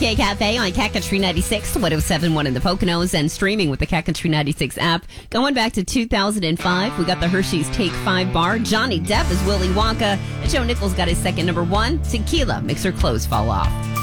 K Cafe on Cat Country 96, 107.1 in the Poconos, and streaming with the Cat Country 96 app. Going back to 2005, we got the Hershey's Take 5 bar. Johnny Depp is Willy Wonka. And Joe Nichols got his second number one. Tequila makes her clothes fall off.